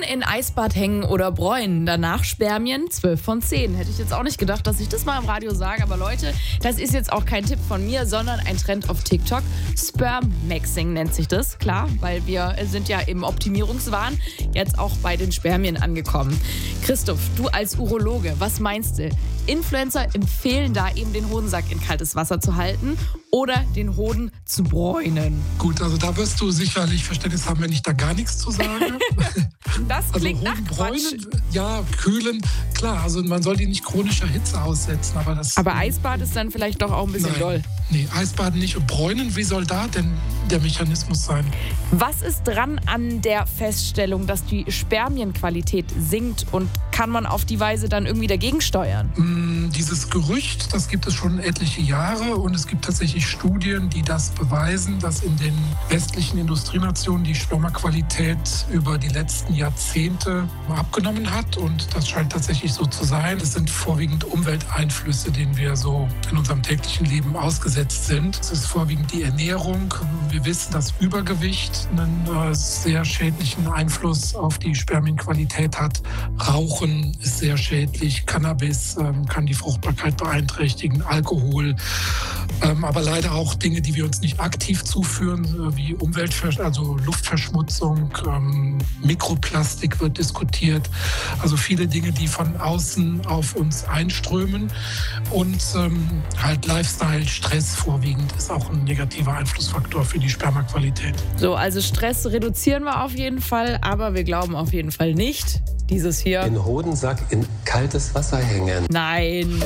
in Eisbad hängen oder bräunen, danach Spermien 12 von 10. Hätte ich jetzt auch nicht gedacht, dass ich das mal im Radio sage. Aber Leute, das ist jetzt auch kein Tipp von mir, sondern ein Trend auf TikTok. Sperm-Maxing nennt sich das, klar, weil wir sind ja im Optimierungswahn jetzt auch bei den Spermien angekommen. Christoph, du als Urologe, was meinst du? Influencer empfehlen da eben den Hodensack in kaltes Wasser zu halten oder den Hoden zu bräunen. Gut, also da wirst du sicherlich Verständnis haben, wenn ich da gar nichts zu sage. Das klingt nach Quatsch. Ja, kühlen, klar, also man soll die nicht chronischer Hitze aussetzen. Aber Eisbad ist dann vielleicht doch auch ein bisschen doll. Nee, Eisbaden nicht. Und bräunen, wie soll da denn der Mechanismus sein? Was ist dran an der Feststellung, dass die Spermienqualität sinkt und kann man auf die Weise dann irgendwie dagegen steuern? Dieses Gerücht, das gibt es schon etliche Jahre und es gibt tatsächlich Studien, die das beweisen, dass in den westlichen Industrienationen die Spermaqualität über die letzten Jahrzehnte abgenommen hat und das scheint tatsächlich so zu sein. Es sind vorwiegend Umwelteinflüsse, denen wir so in unserem täglichen Leben ausgesetzt sind. Es ist vorwiegend die Ernährung. Wir wissen, dass Übergewicht einen sehr schädlichen Einfluss auf die Spermienqualität hat. Rauchen ist sehr schädlich. Cannabis kann die Fruchtbarkeit beeinträchtigen. Alkohol. Aber leider auch Dinge, die wir uns nicht aktiv zuführen, wie also Luftverschmutzung, Mikroplastik wird diskutiert. Also viele Dinge, die von außen auf uns einströmen. Und halt Lifestyle, Stress vorwiegend ist auch ein negativer Einflussfaktor für die Spermaqualität. So, also Stress reduzieren wir auf jeden Fall, aber wir glauben auf jeden Fall nicht, dieses hier. Den Hodensack in kaltes Wasser hängen. Nein.